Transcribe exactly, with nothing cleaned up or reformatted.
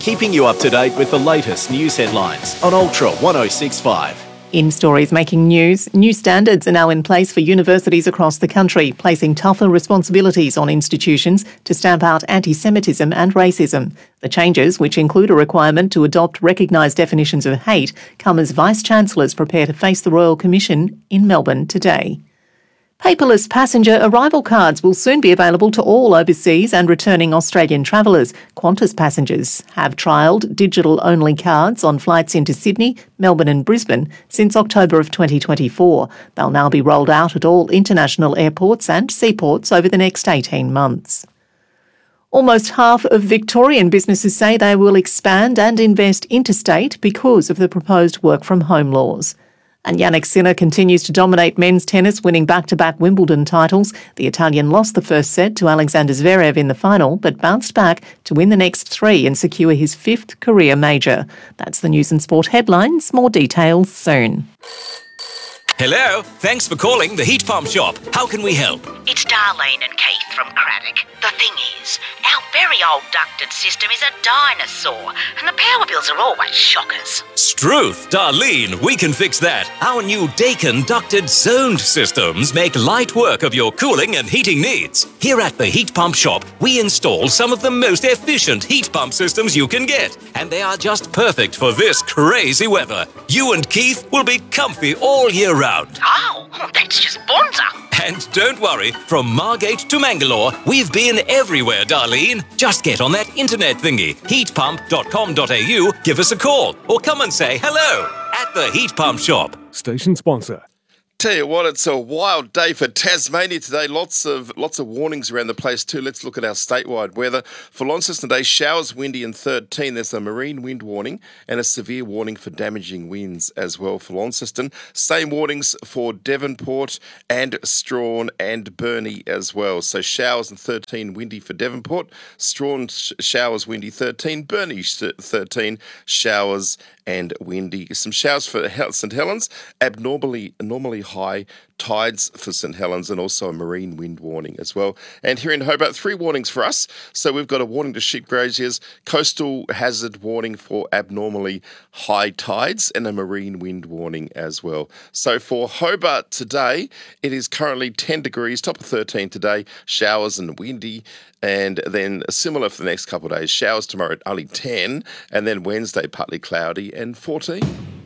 keeping you up to date with the latest news headlines on Ultra one oh six point five. In stories making news, new standards are now in place for universities across the country, placing tougher responsibilities on institutions to stamp out anti-Semitism and racism. The changes, which include a requirement to adopt recognised definitions of hate, come as Vice-Chancellors prepare to face the Royal Commission in Melbourne today. Paperless passenger arrival cards will soon be available to all overseas and returning Australian travellers. Qantas passengers have trialled digital-only cards on flights into Sydney, Melbourne and Brisbane since October of twenty twenty-four. They'll now be rolled out at all international airports and seaports over the next eighteen months. Almost half of Victorian businesses say they will expand and invest interstate because of the proposed work-from-home laws. And Jannik Sinner continues to dominate men's tennis, winning back-to-back Wimbledon titles. The Italian lost the first set to Alexander Zverev in the final, but bounced back to win the next three and secure his fifth career major. That's the News and Sport headlines. More details soon. Hello, thanks for calling the Heat Pump Shop. How can we help? It's Darlene and Keith from Craddock. The thing is, our very old ducted system is a dinosaur, and the power bills are always shockers. Struth, Darlene, we can fix that. Our new Dakin ducted zoned systems make light work of your cooling and heating needs. Here at the Heat Pump Shop, we install some of the most efficient heat pump systems you can get, and they are just perfect for this crazy weather. You and Keith will be comfy all year round. Oh, that's just bonza. And don't worry, from Margate to Mangalore, we've been everywhere, Darlene. Just get on that internet thingy, heat pump dot com dot a u, give us a call, or come and say hello at the Heat Pump Shop. Station sponsor. Tell you what, it's a wild day for Tasmania today. Lots of lots of warnings around the place too. Let's look at our statewide weather. For Launceston today, showers, windy and thirteen. There's a marine wind warning and a severe warning for damaging winds as well for Launceston. Same warnings for Devonport and Strawn and Burnie as well. So showers and thirteen, windy for Devonport. Strawn sh- showers, windy thirteen. Burnie thirteen, showers and windy. Some showers for St Helens. Abnormally, normally high tides for St Helens and also a marine wind warning as well. And here in Hobart, three warnings for us. So we've got a warning to sheep graziers, coastal hazard warning for abnormally high tides and a marine wind warning as well. So for Hobart today, it is currently ten degrees, top of thirteen today, showers and windy. And then similar for the next couple of days, showers tomorrow at only ten, and then Wednesday partly cloudy and fourteen.